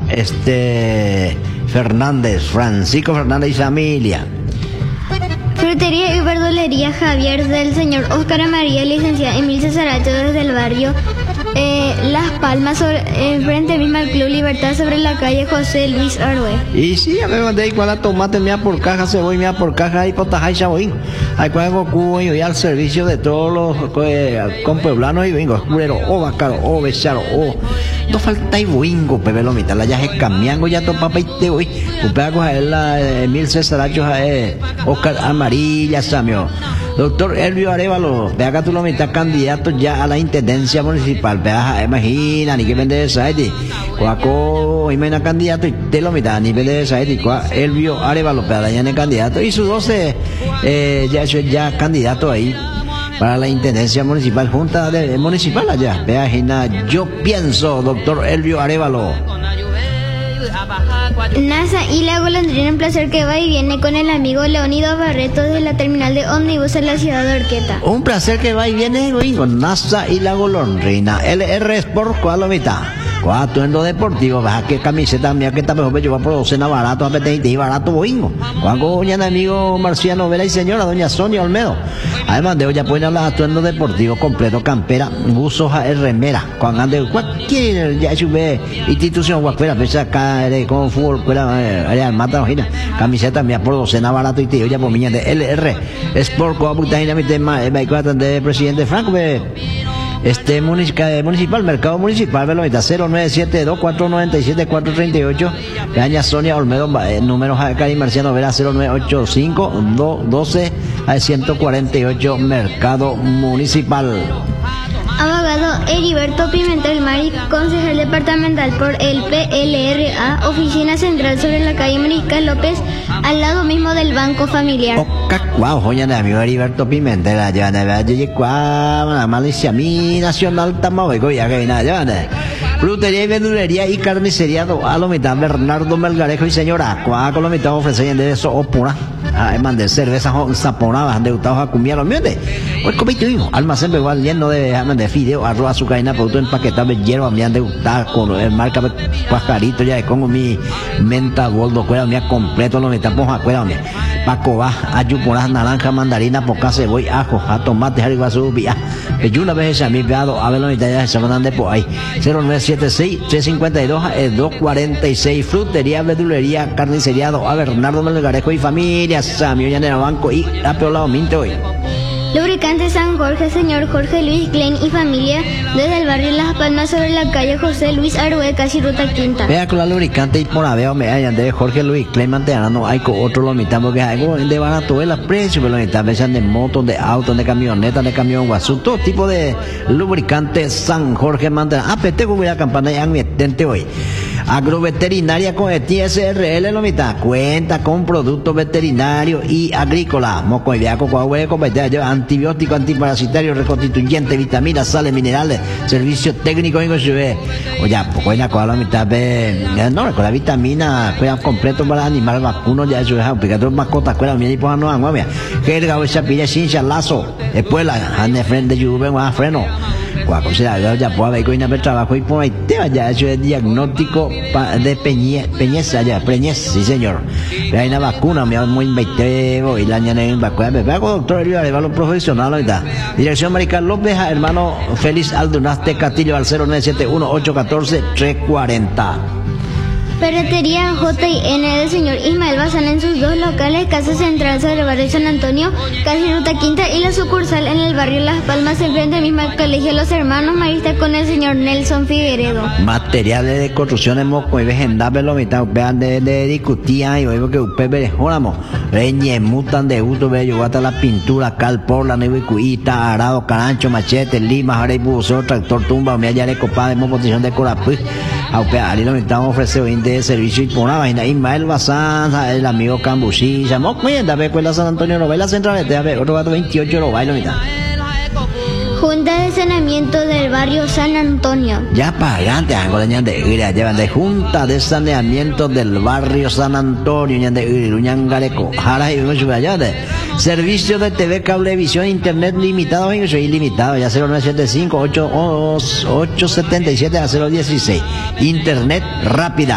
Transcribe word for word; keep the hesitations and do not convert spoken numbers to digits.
este Fernández, Francisco Fernández y familia. Frutería y verdulería Javier del señor Óscar María, licenciada Emil Cesaracho desde el barrio eh, Las Palmas, sobre, enfrente mismo al Club Libertad, sobre la calle José Luis Arue. Y sí, a me mandé igual a tomate, mea por caja, cebolla, mea por caja, y potajá y chaboín. Hay cual Goku y al servicio de todos los eh, compueblanos y vengo, curero, o bacaro, o becharo, o. No falta y boingo, pepe lo mitad, la ya es camiango, ya to papá y te voy. Upeago a él, Emil Cesaracho, Óscar Amarilla, Samio. Doctor Elvio Arevalo, vea que tú lo mitad candidato ya a la intendencia municipal. Vea, imagina, ni que vende esa, ¿eh? Cuaco, imagina candidato y te lo mitad, ni vende esa, ¿eh? Elvio Arevalo, vea, ya no es candidato. Y sus doce, eh, ya eso ya candidato ahí para la intendencia municipal, junta de, municipal allá. Vea, Gina, yo pienso, doctor Elvio Arevalo. NASA y la golondrina, un placer que va y viene con el amigo Leonido Barreto de la terminal de ómnibus en la ciudad de Orqueta. Un placer que va y viene con NASA y la golondrina. L R Sport, ¿cuál lo mitad? Atuendo deportivo, baja que camiseta mía que está mejor, yo voy por docena barato, apetente y barato boingo. Cuando doña amigo Marciano Vera y señora doña Sonia Olmedo. Además de hoy ya pueden hablar atuendo deportivo completo, campera, buzos, remera. Cuando ande cualquier ya sube institución guacuera, pesa acá como fútbol, fuera allá mata ojina. Camiseta mía por docena barato y te ya por miña de L R Sport, como puta mi tema, de presidente Franco. Este municipal, municipal, mercado municipal, velomita cero nueve siete dos cuatro nueve siete cuatro tres ocho, Caña Sonia Olmedo, eh, número Jacari Marciano Vera cero nueve ocho cinco dos doce a ciento cuarenta y ocho, mercado municipal. Abogado Heriberto Pimentel Mari, concejal departamental por el P L R A, oficina central sobre la calle Mariscal López, al lado mismo del Banco Familiar. Wow, joya de amigo Heriberto Pimentel, allá de verdad, yo la malicia mi nacional tamauco, ya que nada, ya de frutería y verdulería y carnicería, a lo mitad Bernardo Melgarejo y señora, cuaco lo mitad ofrecen de eso, opura. Además de cervezas zaponadas de Gustavo Jacumía, los míos de hoy comiste hijo, almacén igual lleno de, de fideo, arroz, azúcar, producto empaquetado, hierba, me han de gustar con el marca pajarito, ya de como mi menta, boldo, cuera, mía completo, lo metamos a cuera, mía pacoba, ayuporas, naranja, mandarina, poca, cebolla, ajo, a tomate, jariguazú, vía, que una vez a mi peado, a ver lo mitad ya se van de por ahí, cero nueve siete seis tres cinco dos dos cuatro seis, frutería, verdulería, carnicería, a Bernardo Melgarejo y familia. Samio ya en el banco y ha peolado minte hoy. Lubricante San Jorge, señor Jorge Luis Klein y familia, desde el barrio Las Palmas, sobre la calle José Luis Arue, casi ruta quinta. Vea con la lubricante y por aveo me hayan de Jorge Luis Klein manteana, no hay con otro lo mitad porque hay de barato el precio, pero lo mitad vean de motos, de autos, de camionetas, de camión guasú, todo tipo de lubricante San Jorge manteana. Ah, pete con la campana ya mi estente hoy. Agroveterinaria con el T S R L lo mitad, cuenta con productos veterinarios y agrícolas, moco y viaco, coahueco, antibiótico, antiparasitario, reconstituyente, vitaminas, sales, minerales, servicio técnico, y o ya, poco en la cola la mitad de, no, con la vitamina, cuida completo para animales vacunos, ya eso es aplicador mascotas, cuida, mira, y pues no, no, mira, jerga, o esa pilla, cincha, lazo, después la, ande frente, lluvia, más freno. Cuando se da ya puede haber coina de trabajo y por ahí te vaya, eso es diagnóstico de peñez, peñez allá, peñez, sí señor. Hay una vacuna, me muy veinteo y la añana en vacuna, me pego doctor Elvio Arevalo profesional ahorita. Dirección Marical López, hermano Félix Aldunaste Castillo al cero nueve siete uno ocho uno cuatro tres cuatro cero. Ferretería J y N del señor Ismael Bazán en sus dos locales, Casa Central sobre el barrio San Antonio, casi ruta quinta, y la sucursal en el barrio Las Palmas, enfrente mismo al colegio Los Hermanos Maristas con el señor Nelson Figueredo. Materiales de construcción en Moco y vejendables lo mitad, vean de, de discutían y oigo que usted verejóramos, reñe, mutan de gusto, bello, hasta la pintura, cal, por la nebuicuita, arado, carancho, machete, lima, jare y buzo, tractor, tumba, me haya de copa de posición de corapú, a usted, ahí lo mitad ofrece de servicio y por una vaina, Ismael Bazán, el amigo Cambuchí, llamó, muy da escuela San Antonio, novela central, de ver, otro gato veintiocho, lo bailo, mitad. Junta de saneamiento del barrio San Antonio. Ya pagante, algo de ñande, ira, llevan de Junta de saneamiento del barrio San Antonio, ñande, iruñangareco, jara y mucho allá de servicio de T V, cablevisión, internet limitado, ilimitado, ya cero nueve siete cinco ocho siete siete a cero dieciséis, internet rápida.